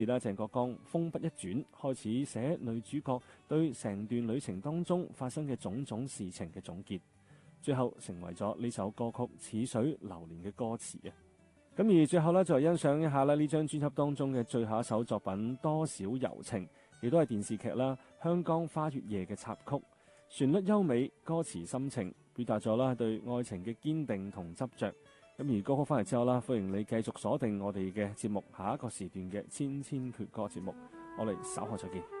啦，鄭國江風筆一轉，開始寫女主角對成段旅程當中發生嘅種種事情嘅總結，最後成為咗呢首歌曲《似水流年》嘅歌詞啊。咁而最後呢，就欣賞一下呢張專輯當中嘅最後一首作品《多少柔情》，亦都係電視劇啦《香江花月夜》嘅插曲，旋律優美，歌詞深情，表達咗啦對愛情嘅堅定同執着。咁而歌曲翻嚟之後啦，歡迎你繼續鎖定我哋嘅節目，下一個時段嘅千千闕歌節目，我哋稍後再見。